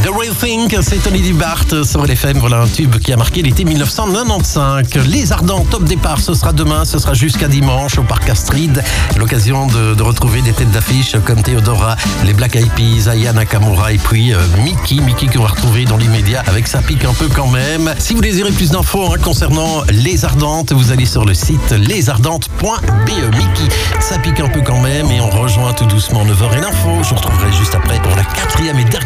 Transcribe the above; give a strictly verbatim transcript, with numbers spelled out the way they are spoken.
The Real Thing, c'est Tony Dubart sur L F M. Voilà un tube qui a marqué l'été mille neuf cent quatre-vingt-quinze. Les Ardents, top départ, ce sera demain, ce sera jusqu'à dimanche au Parc Astrid. L'occasion de, de retrouver des têtes d'affiche comme Theodora, les Black Eyed Peas, Aya Nakamura et puis euh, Mickey. Mickey qu'on va retrouver dans l'immédiat avec Ça pique un peu quand même. Si vous désirez plus d'infos hein, concernant Les Ardentes, vous allez sur le site les ardentes point b e. Mickey, ça pique un peu quand même et on rejoint tout doucement neuf heures et l'info. Je vous retrouverai juste après pour la quatrième et dernière